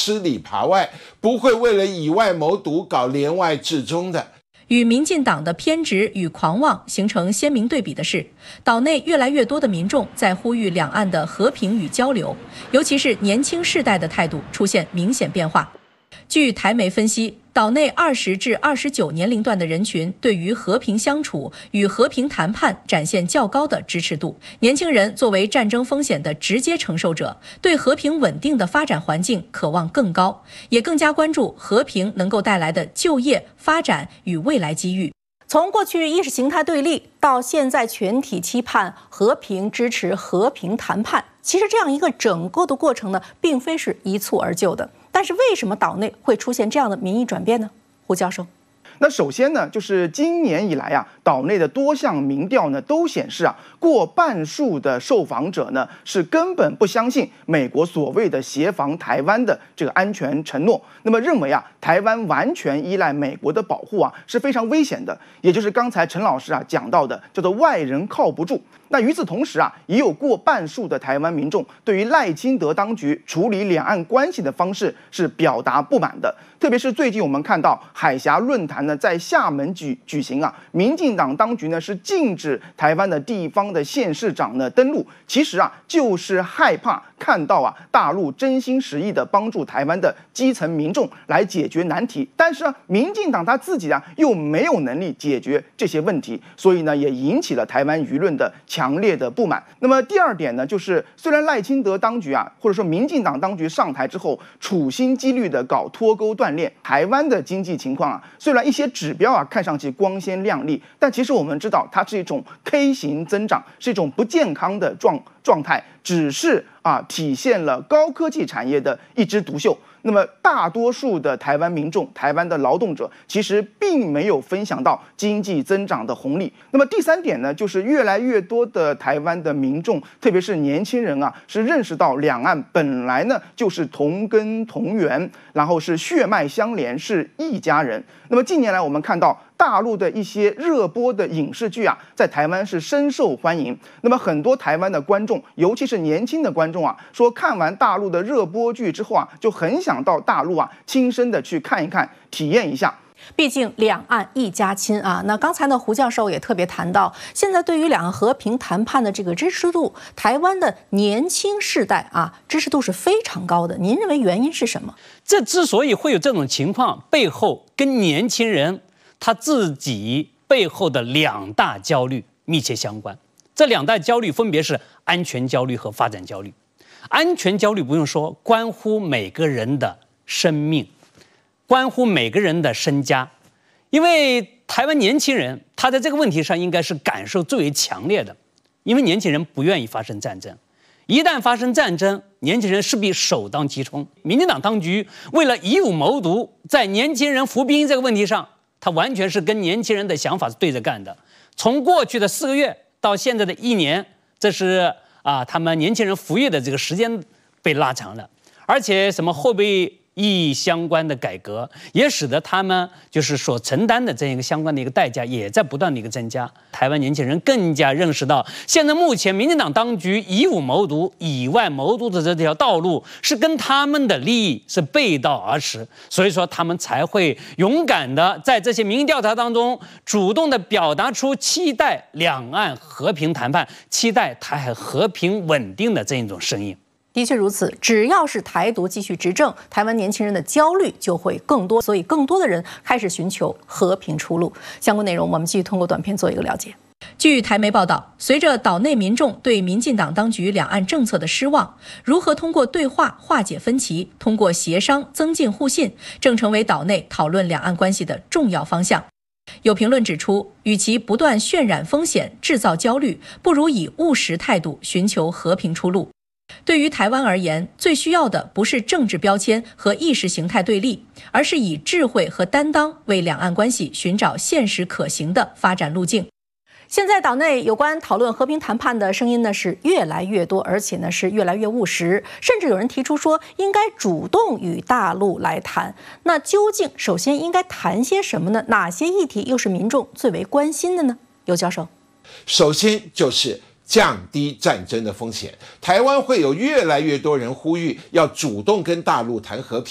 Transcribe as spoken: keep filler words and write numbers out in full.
吃里扒外，不会为了以外谋独搞连外治中的。 与民进党的偏执与狂妄形成鲜明对比的是，岛内越来越多的民众在呼吁两岸的和平与交流，尤其是年轻世代的态度出现明显变化。据台媒分析，岛内二十至二十九年龄段的人群对于和平相处与和平谈判展现较高的支持度。年轻人作为战争风险的直接承受者，对和平稳定的发展环境渴望更高，也更加关注和平能够带来的就业、发展与未来机遇。 从过去意识形态对立到现在全体期盼和平、支持和平谈判，其实这样一个整个的过程呢，并非是一蹴而就的。但是为什么岛内会出现这样的民意转变呢？胡教授。 那首先呢，就是今年以来啊，岛内的多项民调呢都显示啊，过半数的受访者呢是根本不相信美国所谓的协防台湾的这个安全承诺，那么认为啊，台湾完全依赖美国的保护啊是非常危险的，也就是刚才陈老师啊讲到的叫做外人靠不住。那与此同时啊，也有过半数的台湾民众对于赖清德当局处理两岸关系的方式是表达不满的。特别是最近我们看到海峡论坛呢在厦门举举行啊，民进党当局呢是禁止台湾的地方的县市长呢登陆，其实啊就是害怕看到啊大陆真心实意的帮助台湾的基层民众来解决难题，但是呢，民进党他自己啊又没有能力解决这些问题，所以呢也引起了台湾舆论的强烈的不满。那么第二点呢，就是虽然赖清德当局啊或者说民进党当局上台之后处心积虑的搞脱钩断链，台湾的经济情况啊虽然一些指标啊看上去光鲜亮丽，但其实我们知道它是一种 K 型增长，是一种不健康的状状态，只是啊体现了高科技产业的一枝独秀。那么大多数的台湾民众、台湾的劳动者其实并没有分享到经济增长的红利。那么第三点呢，就是越来越多的台湾的民众，特别是年轻人啊，是认识到两岸本来呢就是同根同源，然后是血脉相连，是一家人。那么近年来我们看到大陆的一些热播的影视剧啊，在台湾是深受欢迎。那么很多台湾的观众，尤其是年轻的观众啊，说看完大陆的热播剧之后啊，就很想到大陆啊，亲身的去看一看，体验一下。 毕竟两岸一家亲啊。那刚才呢，胡教授也特别谈到，现在对于两岸和平谈判的这个支持度，台湾的年轻世代啊，支持度是非常高的。您认为原因是什么？ 这之所以会有这种情况，背后跟年轻人他自己背后的两大焦虑密切相关。这两大焦虑分别是安全焦虑和发展焦虑。安全焦虑不用说，关乎每个人的生命，关乎每个人的身家。因为台湾年轻人他在这个问题上应该是感受最为强烈的，因为年轻人不愿意发生战争，一旦发生战争，年轻人势必首当其冲。民进党当局为了以武谋独，在年轻人服兵役这个问题上，他完全是跟年轻人的想法是对着干的。从过去的四个月到现在的一年，这是啊，他们年轻人服役的这个时间被拉长了，而且什么后备役相关的改革，也使得他们就是所承担的这样一个相关的一个代价也在不断的一个增加。台湾年轻人更加认识到，现在目前民进党当局以武谋独、以外谋独的这条道路是跟他们的利益是背道而驰，所以说他们才会勇敢的在这些民意调查当中主动的表达出期待两岸和平谈判、期待台海和平稳定的这一种声音。 的确如此，只要是台独继续执政，台湾年轻人的焦虑就会更多，所以更多的人开始寻求和平出路。相关内容我们继续通过短片做一个了解。 据台媒报道，随着岛内民众对民进党当局两岸政策的失望，如何通过对话化解分歧，通过协商增进互信，正成为岛内讨论两岸关系的重要方向。有评论指出，与其不断渲染风险、制造焦虑，不如以务实态度寻求和平出路。对于台湾而言，最需要的不是政治标签和意识形态对立，而是以智慧和担当为两岸关系寻找现实可行的发展路径。 现在岛内有关讨论和平谈判的声音呢是越来越多，而且呢是越来越务实，甚至有人提出说应该主动与大陆来谈。那究竟首先应该谈些什么呢？哪些议题又是民众最为关心的呢？尤教授， 首先就是降低战争的风险。台湾会有越来越多人呼吁要主动跟大陆谈和平。